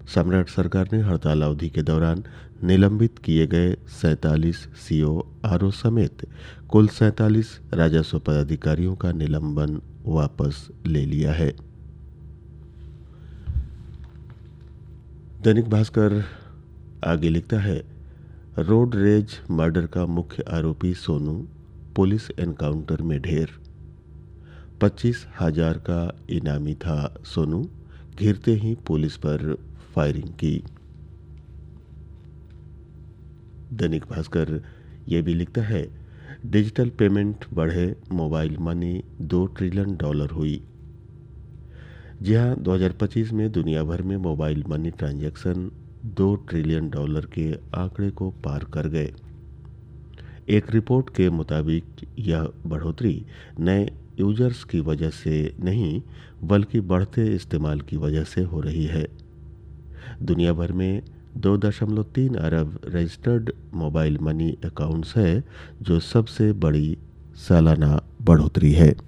सम्राट सरकार ने हड़ताल अवधि के दौरान निलंबित किए गए 47 सीओ आरओ समेत कुल 47 राजस्व पदाधिकारियों का निलंबन वापस ले लिया है। दैनिक भास्कर आगे लिखता है, रोड रेज मर्डर का मुख्य आरोपी सोनू पुलिस एनकाउंटर में ढेर। 25,000 का इनामी था सोनू, घिरते ही पुलिस पर फायरिंग की। दैनिक भास्कर ये भी लिखता है, डिजिटल पेमेंट बढ़े, मोबाइल मनी $2 ट्रिलियन हुई। जी हाँ, 2025 में दुनिया भर में मोबाइल मनी ट्रांजैक्शन $2 ट्रिलियन के आंकड़े को पार कर गए। एक रिपोर्ट के मुताबिक यह बढ़ोतरी नए यूजर्स की वजह से नहीं बल्कि बढ़ते इस्तेमाल की वजह से हो रही है। दुनिया भर में 2.3 अरब रजिस्टर्ड मोबाइल मनी अकाउंट्स है, जो सबसे बड़ी सालाना बढ़ोतरी है।